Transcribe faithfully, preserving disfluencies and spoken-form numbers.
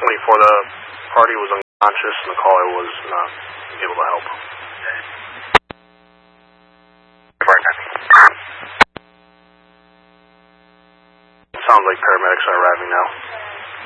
twenty-four, the party was unconscious and the caller was not able to help. Sounds like paramedics are arriving now.